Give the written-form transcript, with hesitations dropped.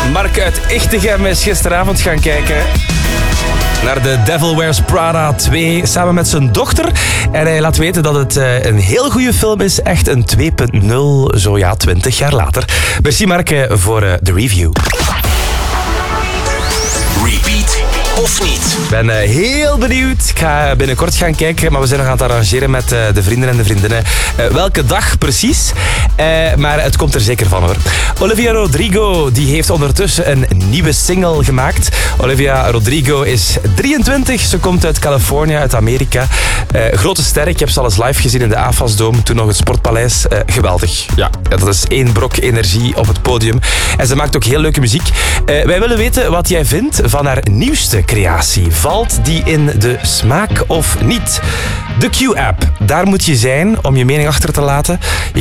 Mark uit Echtegem is gisteravond gaan kijken naar The Devil Wears Prada 2 samen met zijn dochter. En hij laat weten dat het een heel goede film is. Echt een 2.0, zo ja, 20 jaar later. Merci Mark voor de review. Repeat of niet? Ik ben heel benieuwd. Ik ga binnenkort gaan kijken, maar we zijn nog aan het arrangeren met de vrienden en de vriendinnen. Welke dag precies? Maar het komt er zeker van hoor. Olivia Rodrigo die heeft ondertussen een nieuwe single gemaakt. Olivia Rodrigo is 23. Ze komt uit Californië, uit Amerika. Grote ster. Ik heb ze al eens live gezien in de AFAS Dome. Toen nog het Sportpaleis. Geweldig. Ja, dat is één brok energie op het podium. En ze maakt ook heel leuke muziek. Wij willen weten wat jij vindt van haar nieuwste creatie. Valt die in de smaak of niet? De Q-app. Daar moet je zijn om je mening achter te laten.